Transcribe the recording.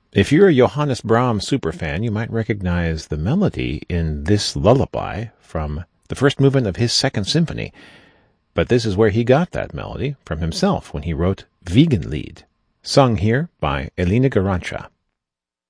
If you're a Johannes Brahms superfan, you might recognize the melody in this lullaby from the first movement of his Second Symphony. But this is where he got that melody from himself when he wrote Wiegenlied, sung here by Elena Garanca.